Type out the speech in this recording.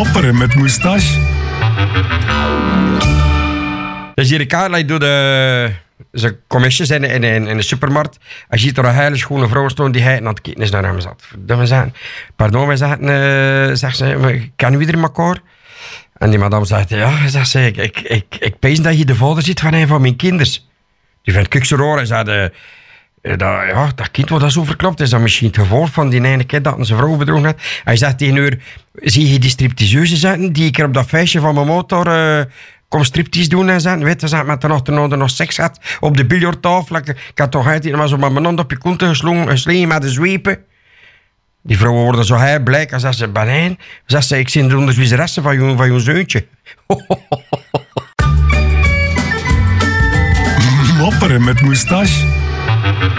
Mopperen met moustache. Dus hier kaart doet zijn commissies in de supermarkt. En je ziet er een hele schone vrouw staan die hij aan het kijken is naar hem zat. We zeggen, pardon, wij zeggen, zegt ze, kennen we er elkaar? En die madame zegt, ja, zegt ze, ik pees dat je de vader ziet van een van mijn kinders. Die vindt kijk zo raar en zei, dat kind wat dat zo verklopt is, dat misschien het gevolg van die ene kind dat zijn vrouw bedrogen had. Hij zegt tegen haar, zie je die stripteaseuse zetten die ik er op dat feestje van mijn motor kom striptease doen en zetten, weet je, met de achternoden nog seks had op de biljarttafel. Ik had toch uit maar zo met mijn hand op je kont geslegen met de zweepen. Die vrouwen worden zo heel blij en zeggen ze, Banijn, zegt ze, ik zie de onderwijzeressen van je zoontje. Mopperen met moustache.